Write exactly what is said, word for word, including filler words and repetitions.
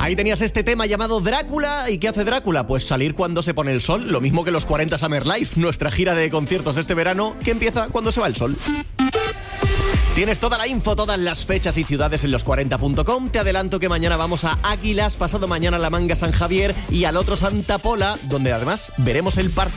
Ahí tenías este tema llamado Drácula. ¿Y qué hace Drácula? Pues salir cuando se pone el sol. Lo mismo que los cuarenta Summer Life, nuestra gira de conciertos este verano, que empieza cuando se va el sol. Tienes toda la info, todas las fechas y ciudades en los cuarenta punto com. Te adelanto que mañana vamos a Águilas, pasado mañana a La Manga San Javier y al otro Santa Pola, donde además veremos el partido